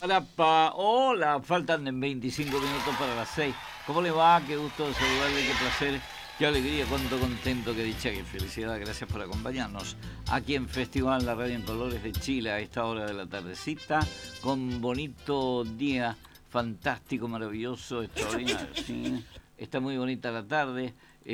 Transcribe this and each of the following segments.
Arapa, hola, faltan 25 minutos para las 6. ¿Cómo le va? Qué gusto saludarle, qué placer, qué alegría, cuánto contento, qué dicha, qué felicidad. Gracias por acompañarnos aquí en Festival La Radio en Colores de Chile a esta hora de la tardecita, con bonito día, fantástico, maravilloso, extraordinario. Sí, está muy bonita la tarde,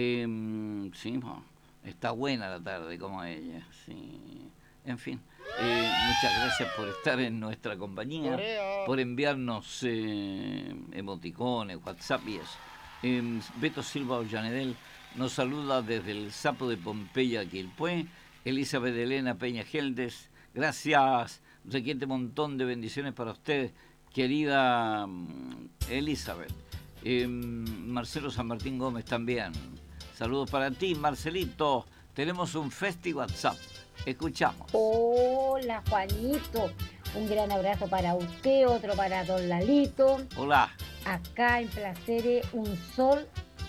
sí, está buena la tarde como ella, sí. En fin, muchas gracias por estar en nuestra compañía, por enviarnos emoticones, WhatsApp y eso. Beto Silva Ollanedel nos saluda desde el Sapo de Pompeya, Quilpué. Elizabeth Elena Peña Geldes, gracias, requiere montón de bendiciones para usted, querida Elizabeth. Marcelo San Martín Gómez también. Saludos para ti, Marcelito. Tenemos un Festi WhatsApp. Escuchamos. Hola Juanito, un gran abrazo para usted, otro para don Lalito. Hola. Acá en Placeres un sol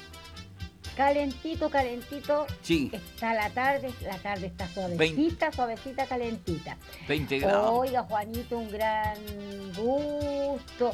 calentito, calentito. Sí. Está la tarde está suavecita, suavecita, calentita. 20 grados. Oiga Juanito, un gran gusto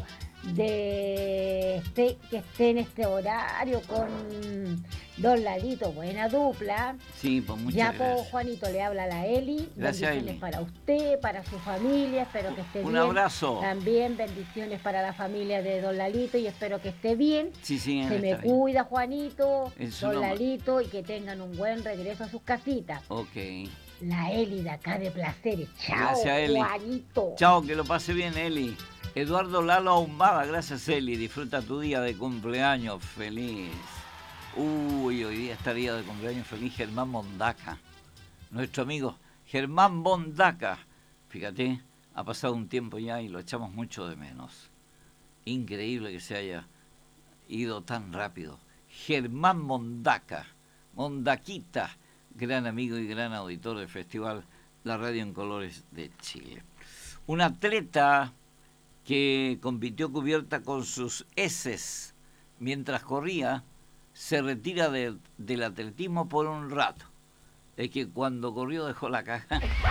de que esté en este horario con don Lalito, buena dupla. Sí, pues muchas ya gracias. Pues Juanito le habla a la Eli. Gracias, bendiciones Eli. para usted, para su familia, espero que esté Un bien. abrazo. También bendiciones para la familia de don Lalito y espero que esté bien. Sí, sí, Se me está bien. cuida Juanito, Eso don no- Lalito, y que tengan un buen regreso a sus casitas. Ok. La Eli de acá de Placeres. Chao, Gracias, Eli. Juanito. Chao, que lo pase bien, Eli. Eduardo Lalo Ahumada, gracias, Eli. Disfruta tu día de cumpleaños feliz. Uy, hoy día estaría de cumpleaños feliz Germán Mondaca. Nuestro amigo Germán Mondaca. Fíjate, ha pasado un tiempo ya y lo echamos mucho de menos. Increíble que se haya ido tan rápido. Germán Mondaca, Mondaquita, gran amigo y gran auditor del Festival La Radio en Colores de Chile. Un atleta que compitió cubierta con sus heces mientras corría, se retira del atletismo por un rato. Es que cuando corrió dejó la caja.